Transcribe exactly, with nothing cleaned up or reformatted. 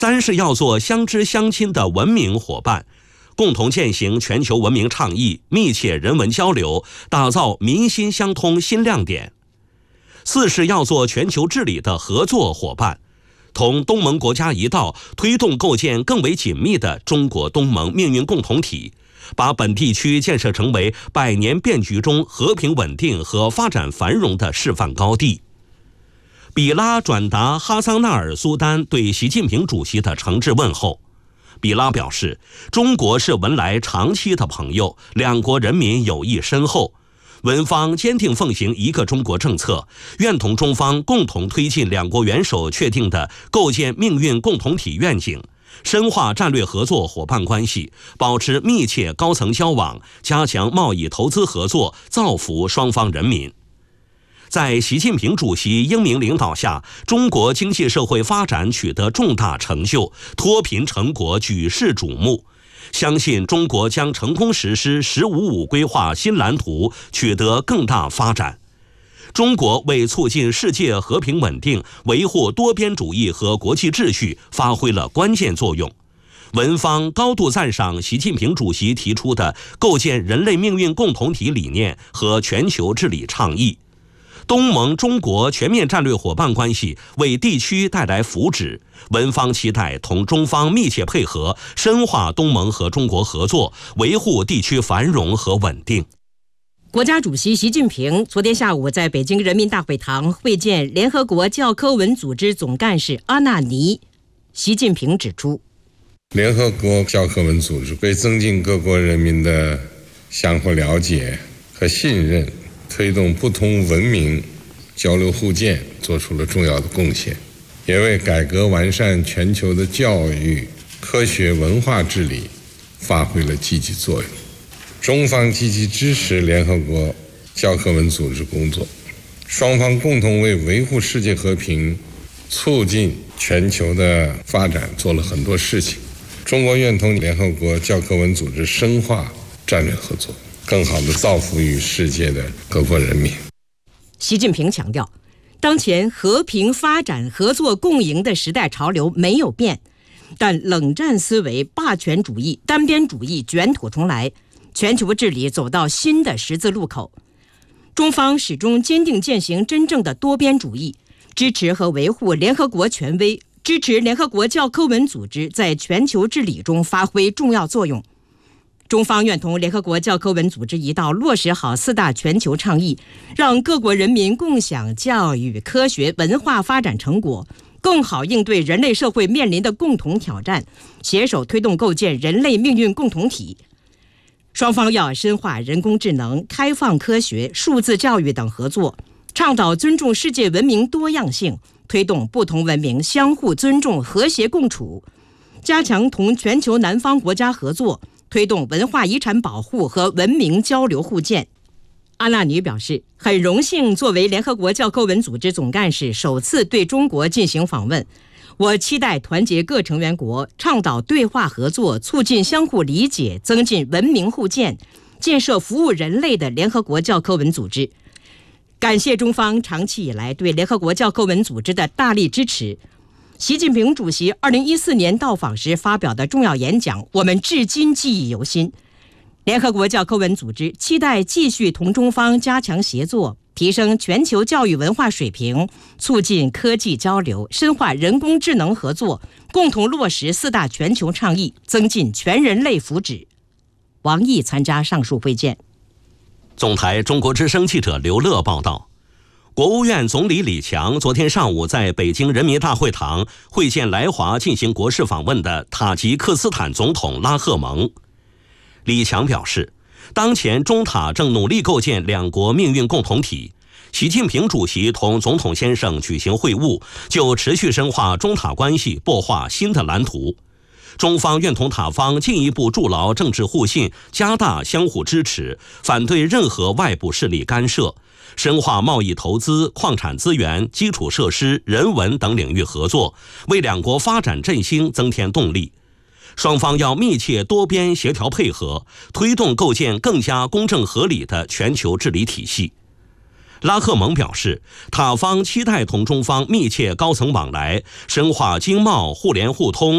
三是要做相知相亲的文明伙伴，共同践行全球文明倡议，密切人文交流，打造民心相通新亮点。四是要做全球治理的合作伙伴，同东盟国家一道，推动构建更为紧密的中国东盟命运共同体，把本地区建设成为百年变局中和平稳定和发展繁荣的示范高地。比拉转达哈桑纳尔苏丹对习近平主席的诚挚问候。比拉表示，中国是文莱长期的朋友，两国人民友谊深厚，文方坚定奉行一个中国政策，愿同中方共同推进两国元首确定的构建命运共同体愿景，深化战略合作伙伴关系，保持密切高层交往，加强贸易投资合作，造福双方人民。在习近平主席英明领导下，中国经济社会发展取得重大成就，脱贫成果举世瞩目。相信中国将成功实施“十五五”规划新蓝图，取得更大发展。中国为促进世界和平稳定、维护多边主义和国际秩序发挥了关键作用。文方高度赞赏习近平主席提出的构建人类命运共同体理念和全球治理倡议。东盟中国全面战略伙伴关系为地区带来福祉，文方期待同中方密切配合，深化东盟和中国合作，维护地区繁荣和稳定。 国家主席习近平昨天下午在北京人民大会堂会见联合国教科文组织总干事阿纳尼。习近平指出， 联合国教科文组织为增进各国人民的相互了解和信任，推动不同文明交流互鉴做出了重要的贡献，也为改革完善全球的教育、科学、文化治理发挥了积极作用。中方积极支持联合国教科文组织工作，双方共同为维护世界和平、促进全球的发展做了很多事情。中国愿同联合国教科文组织深化战略合作，更好地造福于世界的各国人民。 习近平强调，当前和平发展、合作共赢的时代潮流没有变，但冷战思维、霸权主义、单边主义卷土重来，全球治理走到新的十字路口。中方始终坚定践行真正的多边主义，支持和维护联合国权威，支持联合国教科文组织在全球治理中发挥重要作用。中方愿同联合国教科文组织一道落实好四大全球倡议，让各国人民共享教育、科学、文化发展成果，更好应对人类社会面临的共同挑战，携手推动构建人类命运共同体。双方要深化人工智能、开放科学、数字教育等合作，倡导尊重世界文明多样性，推动不同文明相互尊重、和谐共处，加强同全球南方国家合作，推动文化遗产保护和文明交流互鉴。阿纳尼表示，很荣幸作为联合国教科文组织总干事首次对中国进行访问，我期待团结各成员国，倡导对话合作，促进相互理解，增进文明互鉴，建设服务人类的联合国教科文组织。感谢中方长期以来对联合国教科文组织的大力支持。习近平主席二零一四年到访时发表的重要演讲，我们至今记忆犹新。联合国教科文组织期待继续同中方加强协作，提升全球教育文化水平，促进科技交流，深化人工智能合作，共同落实四大全球倡议，增进全人类福祉。王毅参加上述会见。 总台中国之声记者刘乐报道，国务院总理李强昨天上午在北京人民大会堂会见来华进行国事访问的塔吉克斯坦总统拉赫蒙。李强表示，当前中塔正努力构建两国命运共同体，习近平主席同总统先生举行会晤，就持续深化中塔关系擘画新的蓝图。中方愿同塔方进一步筑牢政治互信，加大相互支持，反对任何外部势力干涉，深化贸易投资、矿产资源、基础设施、人文等领域合作，为两国发展振兴增添动力。双方要密切多边协调配合，推动构建更加公正合理的全球治理体系。拉赫蒙表示，塔方期待同中方密切高层往来，深化经贸互联互通、